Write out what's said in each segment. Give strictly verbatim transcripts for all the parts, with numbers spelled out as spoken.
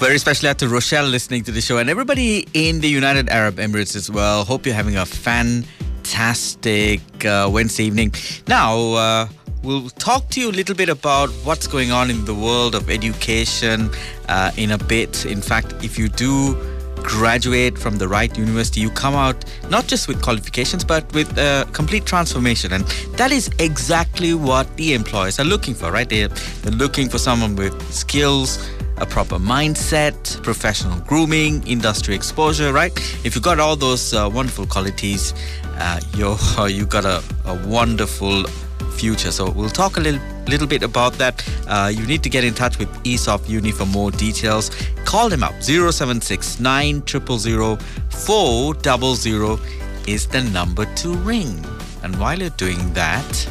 Very special out to Rochelle listening to the show and everybody in the United Arab Emirates as well. Hope you're having a fantastic uh, Wednesday evening. Now, uh, we'll talk to you a little bit about what's going on in the world of education uh, in a bit. In fact, if you do graduate from the right university, you come out not just with qualifications but with a complete transformation, and that is exactly what the employers are looking for, right? They're, they're looking for someone with skills, a proper mindset, professional grooming, industry exposure, right? If you've got all those uh, wonderful qualities, uh, you're, uh, you've got a, a wonderful future. So we'll talk a little little bit about that. Uh, you need to get in touch with ESOP Uni for more details. Call them up. zero seven six nine zero zero zero four zero zero is the number to ring. And while you're doing that,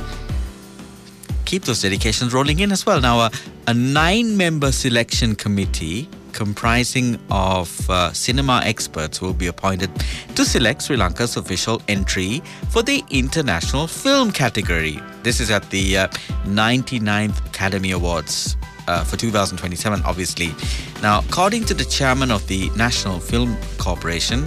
keep those dedications rolling in as well. Now, uh, a nine-member selection committee comprising of uh, cinema experts will be appointed to select Sri Lanka's official entry for the International Film category. This is at the uh, ninety-ninth Academy Awards uh, for two thousand twenty-seven, obviously. Now, according to the chairman of the National Film Corporation,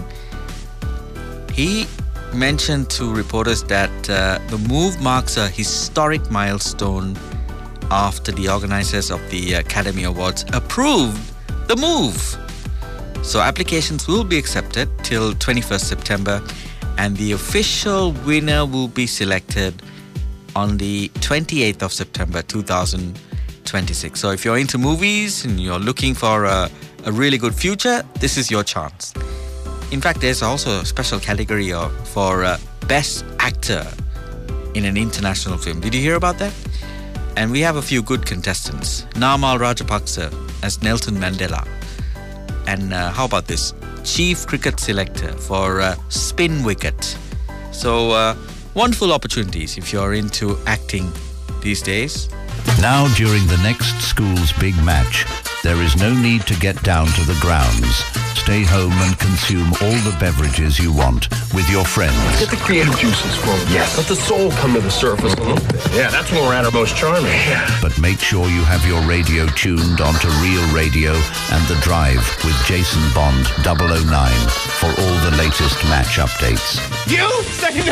he mentioned to reporters that uh, the move marks a historic milestone after the organizers of the Academy Awards approved the move. So applications will be accepted till twenty-first September, and the official winner will be selected on the twenty-eighth of September two thousand twenty-six. So if you're into movies and you're looking for a, a really good future, this is your chance. In fact, there's also a special category of, for uh, Best Actor in an International Film. Did you hear about that? And we have a few good contestants. Namal Rajapaksa as Nelson Mandela. And uh, how about this? Chief Cricket Selector for uh, Spin Wicket. So, uh, wonderful opportunities if you're into acting these days. Now, during the next school's big match, there is no need to get down to the grounds. Stay home and consume all the beverages you want with your friends. Get the creative juices flowing. Yes. Let the soul come to the surface a little bit. Yeah, that's when we're at our most charming. Yeah. But make sure you have your radio tuned onto Real Radio and The Drive with Jason Bond double oh nine for all the latest match updates. You second